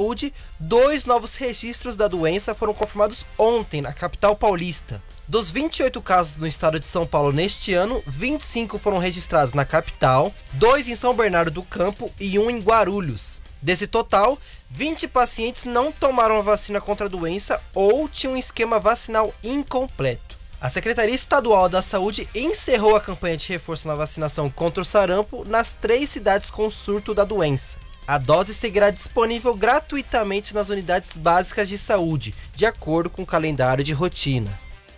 Saúde, 2 novos registros da doença foram confirmados ontem na capital paulista. Dos 28 casos no estado de São Paulo neste ano, 25 foram registrados na capital, 2 em São Bernardo do Campo e 1 em Guarulhos. Desse total, 20 pacientes não tomaram a vacina contra a doença ou tinham um esquema vacinal incompleto. A Secretaria Estadual da Saúde encerrou a campanha de reforço na vacinação contra o sarampo nas 3 cidades com surto da doença. A dose seguirá disponível gratuitamente nas unidades básicas de saúde, de acordo com o calendário de rotina.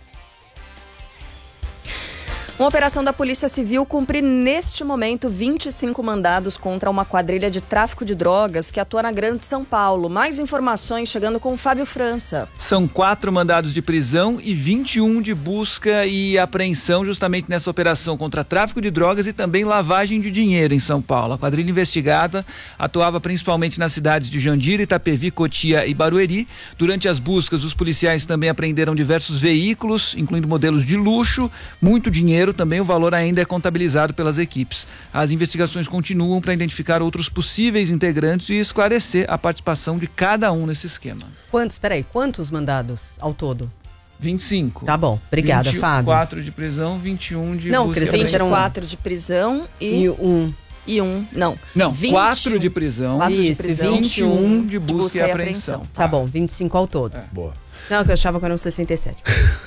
Uma operação da Polícia Civil cumpre neste momento 25 mandados contra uma quadrilha de tráfico de drogas que atua na Grande São Paulo. Mais informações chegando com o Fábio França. São 4 mandados de prisão e 21 de busca e apreensão justamente nessa operação contra tráfico de drogas e também lavagem de dinheiro em São Paulo. A quadrilha investigada atuava principalmente nas cidades de Jandira, Itapevi, Cotia e Barueri. Durante as buscas, os policiais também apreenderam diversos veículos, incluindo modelos de luxo, muito dinheiro. Também o valor ainda é contabilizado pelas equipes. As investigações continuam para identificar outros possíveis integrantes e esclarecer a participação de cada um nesse esquema. Quantos mandados ao todo? 25. Tá bom, obrigada, Fábio. 4 de prisão, 21 de Não, busca. Cris, 24 de prisão e 1. Não, 4 de prisão. 4 de prisão, 21 de busca e apreensão. Tá bom, 25 ao todo. Boa. Não, que eu achava que eram 67.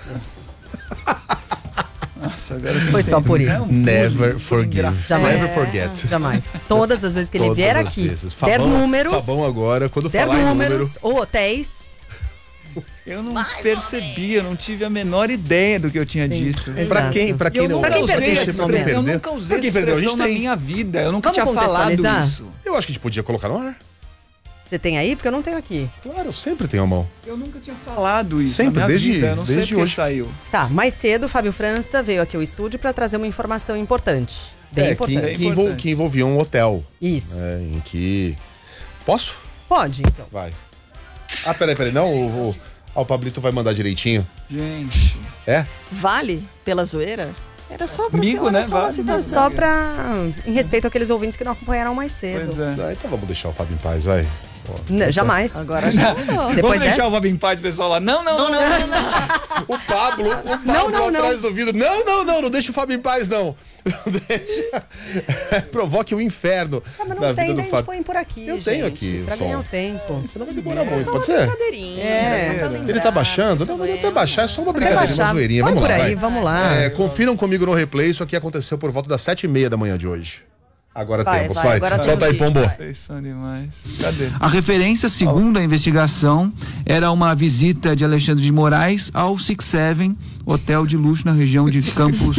Nossa, agora Foi só por isso. Never forgive. Jamais. Never forget. Jamais. Todas as vezes que ele Todas vier as aqui, vezes. der Fabão, números, Fabão agora, quando der falar em número... números ou hotéis. Eu não percebi, eu não tive a menor ideia do que eu tinha dito. Pra quem não Pra quem perdeu esse momento? Eu nunca usei essa expressão na minha vida. Eu nunca Vamos tinha falado contextualizar? isso. Eu acho que a gente podia colocar no ar. Você tem aí? Porque eu não tenho aqui. Claro, eu sempre tenho a mão. Eu nunca tinha falado isso Sempre, na minha desde- vida. Eu não sei desde porque hoje. saiu. Tá, mais cedo o Fábio França veio aqui ao estúdio para trazer uma informação importante. Bem importante. Que envolvia um hotel. Isso. Em que... Posso? Pode, então. Vai. Ah, peraí. Não, o Pablito vai mandar direitinho. Gente. É? Vale pela zoeira? Era só pra Amigo, ser né? só uma Vale. citação. Só em respeito àqueles ouvintes que não acompanharam mais cedo. Pois é. Ah, então vamos deixar o Fábio em paz, vai. Jamais. Agora já mudou. Depois Vamos deixar dessa? o Fábio em paz, pessoal lá. Não. O Pablo Não. atrás do vidro. Não deixa o Fábio em paz, não. Não deixa. Provoque o inferno Mas na não vida tem, do daí a gente Fábio. põe por aqui, Eu gente, tenho aqui pra o som. ganhar o tempo. Senão vai demorar É muito, só pode uma ser? brincadeirinha. É. Só pra lembrar. Ele tá baixando? Não é até baixar, é só uma brincadeira, uma zoeirinha. Põe Vamos por lá, aí, vai. vamos lá. Confiram comigo no replay, isso aqui aconteceu por volta das 7h30 da manhã de hoje. Agora Vai, temos, vai, vai. agora Solta aí, tem o vídeo, Pombo. vai. Vocês são demais. Cadê? A referência, segundo a investigação, era uma visita de Alexandre de Moraes ao Six Seven, hotel de luxo na região de Campos.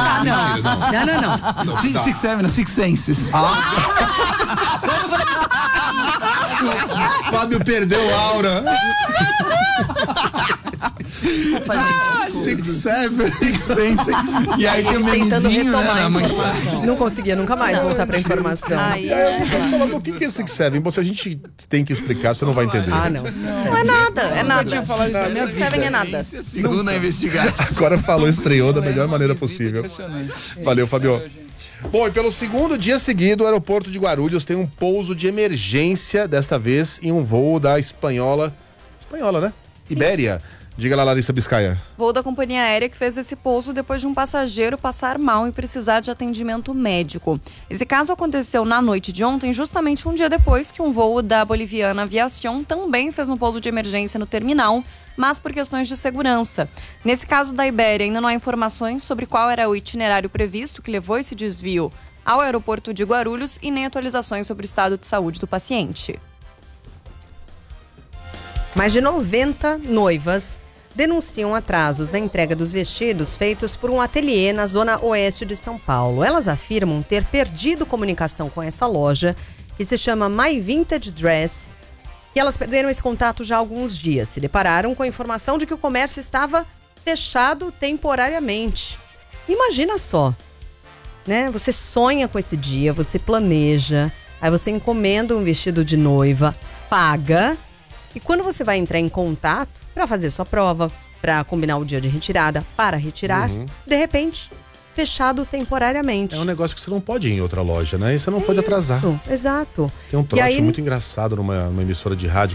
Não. Six Seven, não, Six Senses. Fábio perdeu a aura. Six, seven. E aí tem o Tentando memezinho, retomar né, a mãe? informação. Não conseguia nunca mais voltar pra informação. Aí O que é Six Seven? Você, a gente tem que explicar, você não vai entender. Não. não é nada, é nada. tinha falado isso na minha Six Seven é nada. Segundo a investigação. Agora falou, estreou da melhor maneira possível. Impressionante. Valeu, Fabio. Bom, e pelo segundo dia seguido, o aeroporto de Guarulhos tem um pouso de emergência, desta vez em um voo da Espanhola, né? Ibéria. Diga lá, Larissa Biscaia. Voo da companhia aérea que fez esse pouso depois de um passageiro passar mal e precisar de atendimento médico. Esse caso aconteceu na noite de ontem, justamente um dia depois que um voo da Boliviana Aviación também fez um pouso de emergência no terminal, mas por questões de segurança. Nesse caso da Ibéria, ainda não há informações sobre qual era o itinerário previsto que levou esse desvio ao aeroporto de Guarulhos e nem atualizações sobre o estado de saúde do paciente. Mais de 90 noivas denunciam atrasos na entrega dos vestidos feitos por um ateliê na zona oeste de São Paulo. Elas afirmam ter perdido comunicação com essa loja, que se chama My Vintage Dress, e elas perderam esse contato já há alguns dias. Se depararam com a informação de que o comércio estava fechado temporariamente. Imagina só, né? Você sonha com esse dia, você planeja, aí você encomenda um vestido de noiva, paga. E quando você vai entrar em contato para fazer sua prova, para combinar o dia de retirada, para retirar, de repente, fechado temporariamente. É um negócio que você não pode ir em outra loja, né? E você não pode atrasar. Isso, exato. Tem um trote aí, muito engraçado numa emissora de rádio